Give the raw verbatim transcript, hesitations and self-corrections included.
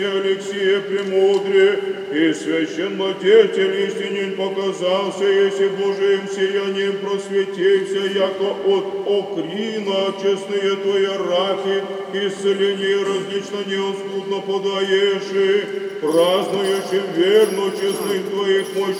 Алексия премудрее, и священнодетель истинен показался, если Божиим сиянием просветился, яко от окрина честные Твоя раки, исцеление различно неоскудно подаешь, и празднующим верно честных Твоих мощь